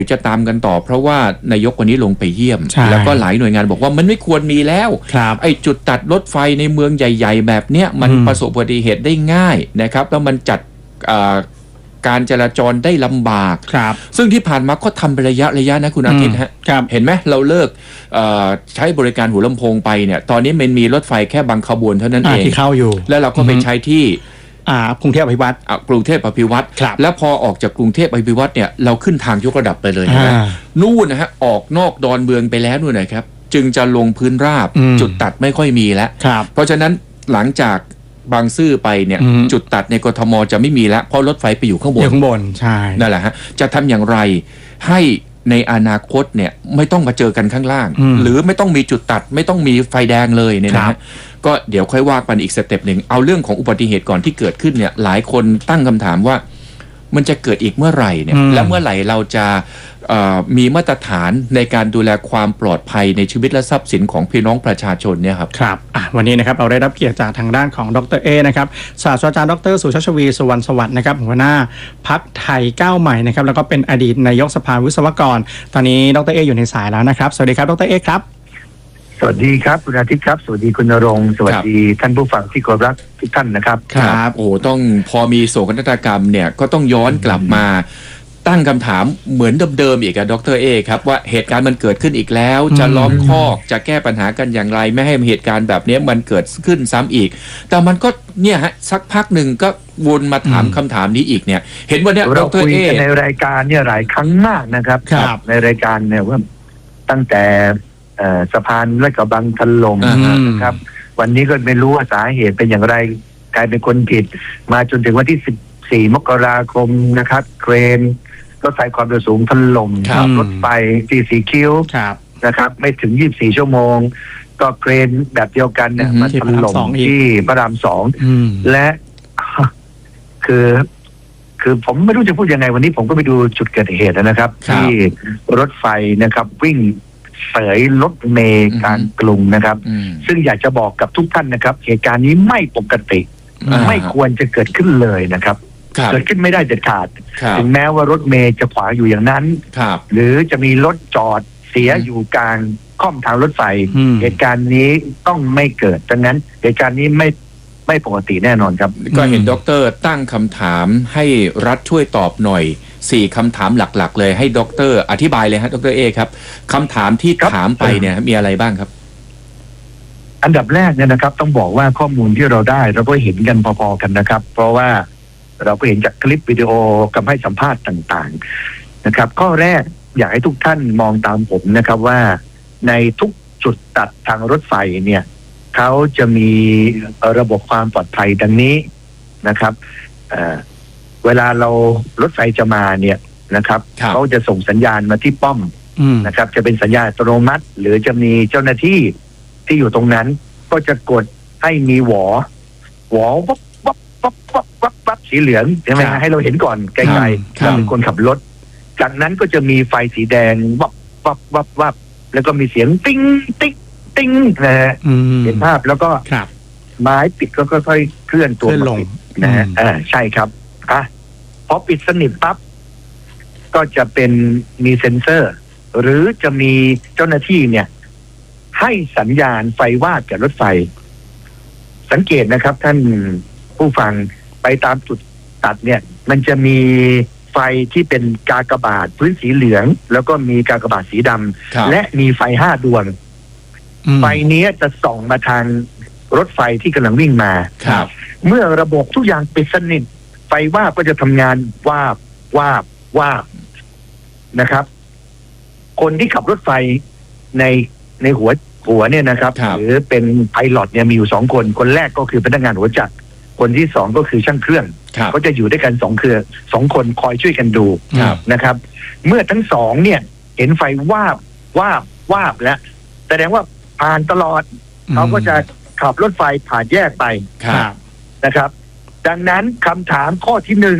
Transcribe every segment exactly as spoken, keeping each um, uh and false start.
จะตามกันต่อเพราะว่านายกวันนี้ลงไปเยี่ยมแล้วก็หลายหน่วยงานบอกว่ามันไม่ควรมีแล้วไอ้จุดตัดรถไฟในเมืองใหญ่ๆแบบเนี้ยมันประสบอุบัติเหตุได้ง่ายนะครับแล้วมันจัดการจราจรได้ลำบากซึ่งที่ผ่านมาก็ทำเป็นระยะระยะนะคุณอาทิตย์ฮะเห็นไหมเราเลิกใช้บริการหัวลำโพงไปเนี่ยตอนนี้มันมีรถไฟแค่บางขบวนเท่านั้นเองที่เข้าอยู่แล้วเราก็ไปใช้ที่กรุงเทพอภิวัตรกรุงเทพอภิวัตรแล้วพอออกจากกรุงเทพอภิวัตรเนี่ยเราขึ้นทางยกระดับไปเลยนะนู่นนะฮะออกนอกดอนเมืองไปแล้วนู่นนะครับจึงจะลงพื้นราบจุดตัดไม่ค่อยมีแล้วเพราะฉะนั้นหลังจากบางซื่อไปเนี่ยจุดตัดในกทมจะไม่มีแล้วเพราะรถไฟไปอยู่ข้างบนอยู่ข้างบนใช่นั่นแหละฮะจะทำอย่างไรให้ในอนาคตเนี่ยไม่ต้องมาเจอกันข้างล่างหรือไม่ต้องมีจุดตัดไม่ต้องมีไฟแดงเลยเนี่ยนะฮะก็เดี๋ยวค่อยว่ากันอีกสเต็ปหนึ่งเอาเรื่องของอุบัติเหตุก่อนที่เกิดขึ้นเนี่ยหลายคนตั้งคำถามว่ามันจะเกิดอีกเมื่อไหร่เนี่ยและเมื่อไหร่เราจะมีมาตรฐานในการดูแลความปลอดภัยในชีวิตและทรัพย์สินของพี่น้องประชาชนเนี่ยครับครับวันนี้นะครับเราได้รับเกียรติจากทางด้านของดร.เอนะครับศาสตราจารย์ดร.สุชาชวีสุวรรณสวัสดิ์นะครับหัวหน้าพรรคไทยก้าวใหม่นะครับแล้วก็เป็นอดีตนายกสภาวิศวกรตอนนี้ดร.เออยู่ในสายแล้วนะครับสวัสดีครับดร.เอครับสวัสดีครับคุณอาทิตย์ครับสวัสดีคุณณรงค์สวัสดีท่านผู้ฟังที่เคารพรักทุกท่านนะครับครับโอ้ต้องพอมีโศกนาฏกรรมเนี่ยก็ต้องย้อนกลับมาตั้งคำถามเหมือนเดิมๆอีกอะดร.เอครับว่าเหตุการณ์มันเกิดขึ้นอีกแล้วจะล้อมคอกจะแก้ปัญหากันอย่างไรไม่ให้เหตุการณ์แบบนี้มันเกิดขึ้นซ้ำอีกแต่มันก็เนี่ยฮะสักพักหนึ่งก็วนมาถามคำถามนี้อีกเนี่ยเห็นว่าเนี่ยดร.เอในรายการเนี่ยหลายครั้งมากนะครับในรายการเนี่ยว่าตั้งแต่สะพานลาดกระบังถล่มนะครับวันนี้ก็ไม่รู้ว่าสาเหตุเป็นอย่างไรกลายเป็นคนผิดมาจนถึงวันที่สิบสี่มกราคมนะครับเครนรถไฟความเร็วสูงถล่มรถไฟที่สีคิ้วนะครับไม่ถึงยี่สิบสี่ชั่วโมงก็เครนแบบเดียวกันเนี่ยมาถล่มที่พระรามสองและคือคือผมไม่รู้จะพูดยังไงวันนี้ผมก็ไปดูจุดเกิดเหตุนะครับที่รถไฟนะครับวิ่งเสยรถเมล์กลางกรุงนะครับซึ่งอยากจะบอกกับทุกท่านนะครับเหตุการณ์นี้ไม่ปกติไม่ควรจะเกิดขึ้นเลยนะครับเกิดขึ้นไม่ได้เด็ดขาดถึงแม้ว่ารถเมล์จะขวางอยู่อย่างนั้นหรือจะมีรถจอดเสียอยู่กลางค่อมทางรถไฟเหตุการณ์นี้ต้องไม่เกิดดังนั้นเหตุการณ์นี้ไม่ไม่ปกติแน่นอนครับก็เห็นดร.ตั้งคำถามให้รัฐช่วยตอบหน่อยสี่คำถามหลักๆเลยให้ดร.อธิบายเลยฮะดร.เอครับคำถามที่ถามไปเนี่ยมีอะไรบ้างครับอันดับแรกเนี่ยนะครับต้องบอกว่าข้อมูลที่เราได้เราก็เห็นกันพอๆกันนะครับเพราะว่าเราก็เห็นจากคลิปวิดีโอกับให้สัมภาษณ์ต่างๆนะครับข้อแรกอยากให้ทุกท่านมองตามผมนะครับว่าในทุกจุดตัดทางรถไฟเนี่ยเขาจะมีระบบความปลอดภัยดังนี้นะครับเอ่อเวลาเรารถไฟจะมาเนี่ยนะครับเขาจะส่งสัญญาณมาที่ป้อมนะครับจะเป็นสัญญาณอัตโนมัติหรือจะมีเจ้าหน้าที่ที่อยู่ตรงนั้นก็จะกดให้มีหวอหวอวับวับวับวับวับวับสีเหลืองใช่ไหมให้เราเห็นก่อนไกลๆเราเป็นคนขับรถจากนั้นก็จะมีไฟสีแดงวับวับวับวับแล้วก็มีเสียงติ้งติ๊กติ้งนะฮะเห็นภาพแล้วก็ไม้ปิดก็ค่อยๆเคลื่อนตัวลงนะฮะอ่าใช่ครับอ่ะพอปิดสนิทปั๊บก็จะเป็นมีเซ็นเซอร์หรือจะมีเจ้าหน้าที่เนี่ยให้สัญญาณไฟวาดกับรถไฟสังเกตนะครับท่านผู้ฟังไปตามจุดตัดเนี่ยมันจะมีไฟที่เป็นกากบาทพื้นสีเหลืองแล้วก็มีกากบาทสีดำและมีไฟห้าดวงไฟนี้จะส่องมาทางรถไฟที่กำลังวิ่งมาเมื่อระบบทุกอย่างปิดสนิทไฟวาบก็จะทำงานวาบวาบวาบนะครับคนที่ขับรถไฟในในหัวหัวเนี่ยนะครับหรือเป็นไพลอตเนี่ยมีอยู่สองคนคนแรกก็คือพนักงานหัวจักรคนที่สองก็คือช่างเครื่องก็จะอยู่ด้วยกันสองเครือสองคนคอยช่วยกันดูนะครับเมื่อทั้งสองเนี่ยเห็นไฟวาบวาบวาบแล้วแสดงว่าผ่านตลอดเขาก็จะขับรถไฟผ่านแยกไปนะครับดังนั้นคำถามข้อที่หนึ่ง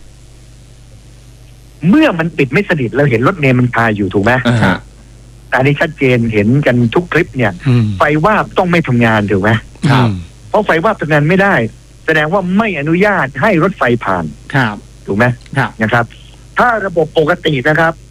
เมื่อมันปิดไม่สนิทเราเห็นรถเมล์มันพาอยู่ถูกไหมอันนี้ชัดเจนเห็นกันทุกคลิปเนี่ยไฟวาบต้องไม่ทำงานถูกไหมเพราะไฟวาบทำงานไม่ได้แสดงว่าไม่อนุญาตให้รถไฟผ่านถูกไหมนะครับถ้าระบบปกตินะครับ